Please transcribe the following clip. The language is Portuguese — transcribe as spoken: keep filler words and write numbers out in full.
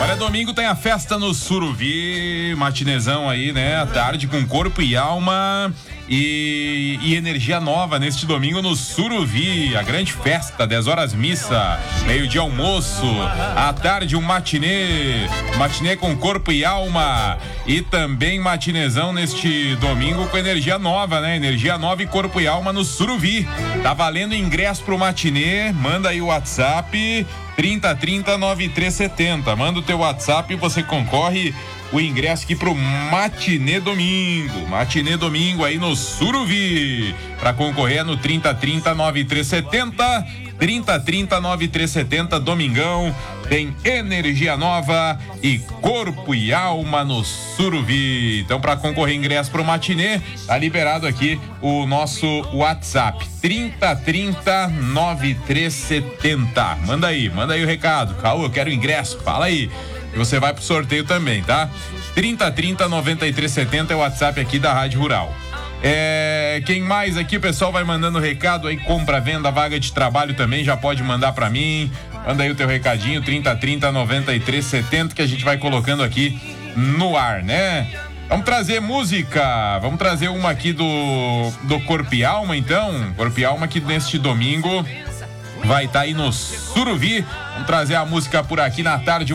Olha, domingo tem a festa no Suruvi, matinezão aí, né? À tarde com corpo e alma e, e energia nova neste domingo no Suruvi. A grande festa, dez horas missa, meio-dia almoço, à tarde um matinê, matinê com corpo e alma e também matinezão neste domingo com energia nova, né? Energia nova e corpo e alma no Suruvi. Tá valendo ingresso pro matinê, manda aí o WhatsApp trinta trinta nove três setenta. Manda o teu WhatsApp e você concorre o ingresso aqui pro Matinê Domingo. Matinê Domingo aí no Suruvi. Pra concorrer no trinta trinta nove três setenta. trinta trinta nove três setenta, domingão. Tem energia nova e corpo e alma no Suruvi. Então, para concorrer ingresso pro matinê, tá liberado aqui o nosso WhatsApp trinta trinta nove três setenta. Manda aí, manda aí o recado. Caô, eu quero ingresso, fala aí. E você vai pro sorteio também, tá? trinta trinta noventa e três setenta é o WhatsApp aqui da Rádio Rural. É, quem mais aqui, o pessoal vai mandando recado aí, compra, venda, vaga de trabalho também, já pode mandar pra mim. Manda aí o teu recadinho, trinta trinta noventa e três setenta, que a gente vai colocando aqui no ar, né? Vamos trazer música, vamos trazer uma aqui do, do Corpo e Alma, então. Corpo e Alma que neste domingo vai estar tá aí no Suruvi. Vamos trazer a música por aqui na tarde.